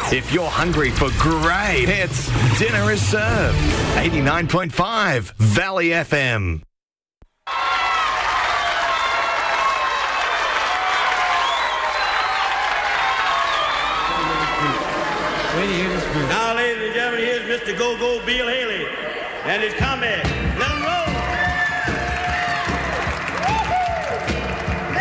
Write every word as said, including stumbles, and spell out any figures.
If you're hungry for great hits, dinner is served. eighty-nine point five Valley F M. Now, ladies and gentlemen, here's Mister Go-Go Bill Haley and his comrades. Let 'em roll!